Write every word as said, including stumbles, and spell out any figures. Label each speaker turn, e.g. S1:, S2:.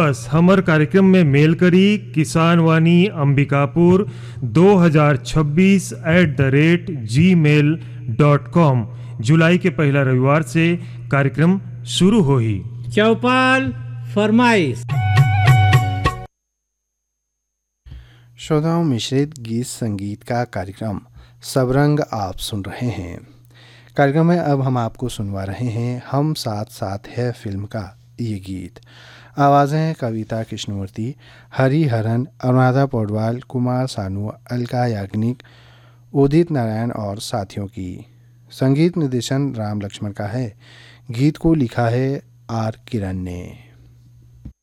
S1: बस हमर कार्यक्रम में मेल करी किसान वाणी अंबिकापुर दो हज़ार छब्बीस एट द रेट जी मेल डॉट कॉम। जुलाई के पहला रविवार से कार्यक्रम शुरू हो ही।
S2: चौपाल फरमाइश।
S3: श्रोताओं, मिश्रित गीत संगीत का कार्यक्रम सबरंग आप सुन रहे हैं। कार्यक्रम में अब हम आपको सुनवा रहे हैं हम साथ साथ है फिल्म का ये गीत। आवाज़ें हैं कविता कृष्णमूर्ति, हरिहरन, अनुराधा पौडवाल, कुमार सानू, अलका याग्निक, उदित नारायण और साथियों की। संगीत निर्देशन राम लक्ष्मण का है। गीत को लिखा है आर किरण ने।